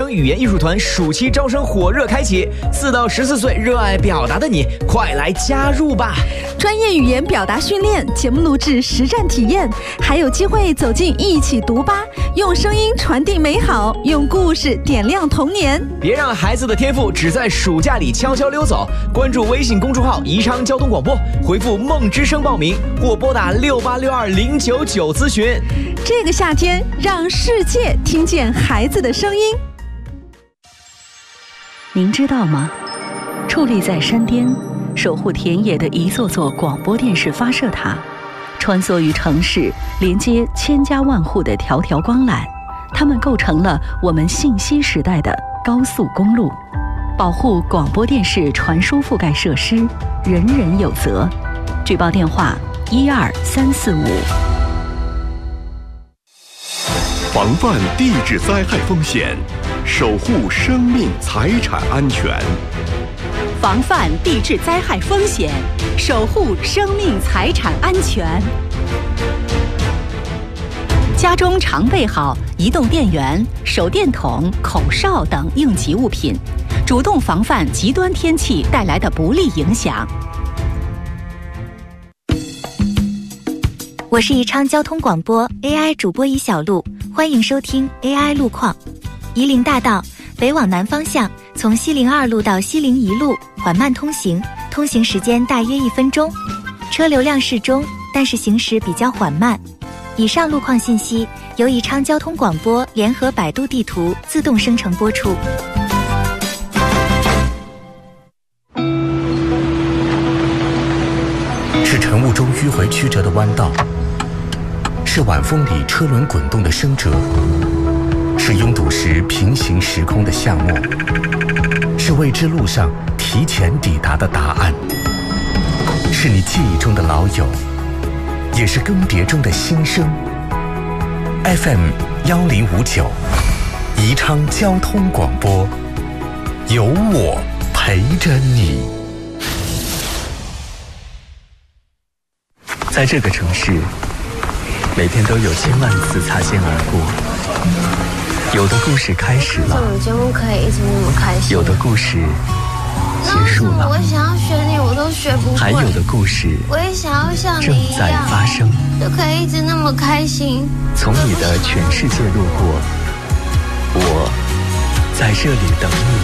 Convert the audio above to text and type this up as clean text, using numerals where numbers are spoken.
声语言艺术团暑期招生火热开启，4到14岁热爱表达的你，快来加入吧！ 专业语言表达训练、节目录制、实战体验，还有机会走进一起读吧，用声音传递美好，用故事点亮童年。 别让孩子的天赋只在暑假里悄悄溜走，关注微信公众号宜昌交通广播，回复梦之声报名或拨打6862099咨询。 这个夏天，让世界听见孩子的声音。 您知道吗？矗立在山巅，守护田野的一座座广播电视发射塔，穿梭于城市，连接千家万户的条条光缆，它们构成了我们信息时代的高速公路。保护广播电视传输覆盖设施，人人有责。举报电话12345。 防范地质灾害风险，守护生命财产安全。 防范地质灾害风险，守护生命财产安全。家中常备好移动电源、手电筒、口哨等应急物品，主动防范极端天气带来的不利影响。 我是宜昌交通广播 AI 主播宜小璐，欢迎收听 AI 路况。夷陵大道北往南方向，从西陵2路到西陵1路缓慢通行，通行时间大约1分钟，车流量适中，但是行驶比较缓慢。以上路况信息由宜昌交通广播联合百度地图自动生成播出。 是晨雾中迂回曲折的弯道，是晚风里车轮滚动的声折，是拥堵时平行时空的夏末，是未知路上提前抵达的答案，是你记忆中的老友，也是更迭中的新生。FM 1059，宜昌交通广播，有我陪着你。 在这个城市，每天都有千万次擦肩而过。有的故事开始了， 怎么节目可以一直那么开心？ 有的故事结束了， 我想要学你，我都学不会。 还有的故事， 我也想要像你正在发生， 就可以一直那么开心。 从你的全世界路过，我在这里等你。